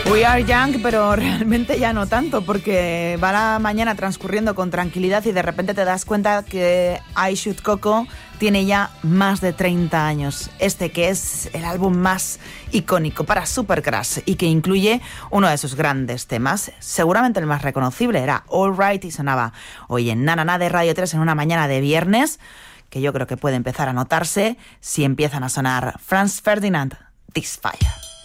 We are young, pero realmente ya no tanto, porque va la mañana transcurriendo con tranquilidad y de repente te das cuenta que I Shoot Coco tiene ya más de 30 años. Este que es el álbum más icónico para Supergrass y que incluye uno de sus grandes temas, seguramente el más reconocible, era All Right, y sonaba hoy en Na Na Na de Radio 3 en una mañana de viernes, que yo creo que puede empezar a notarse si empiezan a sonar Franz Ferdinand, This Fire.